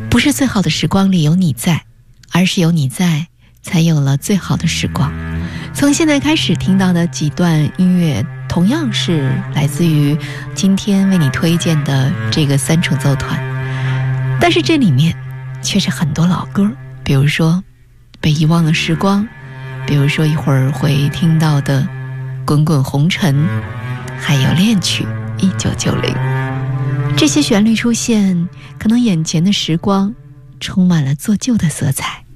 不是最好的时光里有你在，而是有你在才有了最好的时光。从现在开始听到的几段音乐同样是来自于今天为你推荐的这个三重奏团，但是这里面却是很多老歌，比如说被遗忘的时光，比如说一会儿会听到的滚滚红尘，还有恋曲1990。这些旋律出现，可能眼前的时光充满了做旧的色彩。